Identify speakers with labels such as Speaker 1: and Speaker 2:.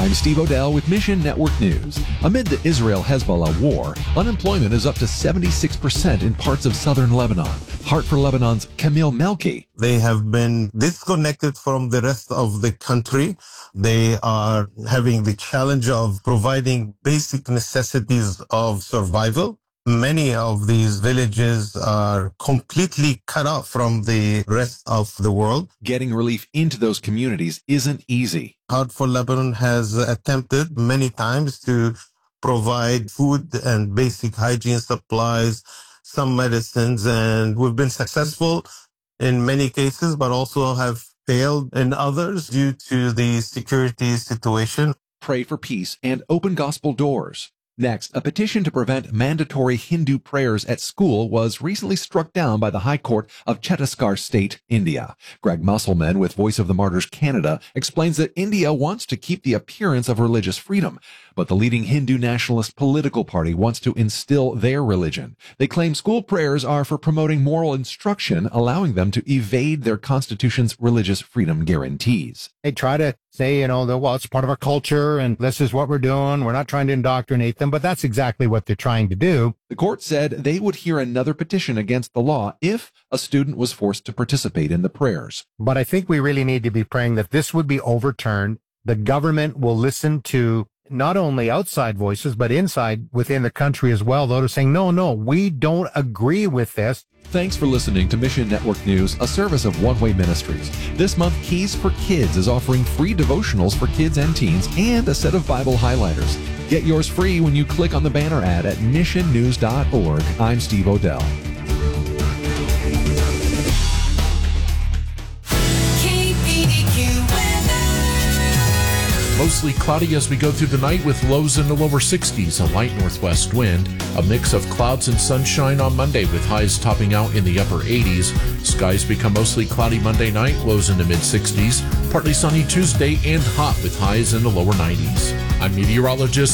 Speaker 1: I'm Steve Odell with Mission Network News. Amid the Israel-Hezbollah war, unemployment is up to 76% in parts of southern Lebanon. Heart for Lebanon's Camille Melki.
Speaker 2: They have been disconnected from the rest of the country. They are having the challenge of providing basic necessities of survival. Many of these villages are completely cut off from the rest of the world.
Speaker 1: Getting relief into those communities isn't easy.
Speaker 2: Heart for Lebanon has attempted many times to provide food and basic hygiene supplies, some medicines, and we've been successful in many cases, but also have failed in others due to the security situation.
Speaker 1: Pray for peace and open gospel doors. Next, a petition to prevent mandatory Hindu prayers at school was recently struck down by the High Court of Chhattisgarh State, India. Greg Musselman with Voice of the Martyrs Canada explains that India wants to keep the appearance of religious freedom, but the leading Hindu nationalist political party wants to instill their religion. They claim school prayers are for promoting moral instruction, allowing them to evade their constitution's religious freedom guarantees.
Speaker 3: They try to say, well, it's part of our culture and this is what we're doing. We're not trying to indoctrinate them, but that's exactly what they're trying to do.
Speaker 1: The court said they would hear another petition against the law if a student was forced to participate in the prayers.
Speaker 3: But I think we really need to be praying that this would be overturned. The government will listen to not only outside voices, but inside within the country as well, though, to saying, no, we don't agree with this.
Speaker 1: Thanks for listening to Mission Network News, a service of One Way Ministries. This month, Keys for Kids is offering free devotionals for kids and teens and a set of Bible highlighters. Get yours free when you click on the banner ad at missionnews.org. I'm Steve Odell.
Speaker 4: Mostly cloudy as we go through the night with lows in the lower 60s, a light northwest wind. A mix of clouds and sunshine on Monday with highs topping out in the upper 80s. Skies become mostly cloudy Monday night, lows in the mid 60s. Partly sunny Tuesday and hot with highs in the lower 90s. I'm meteorologist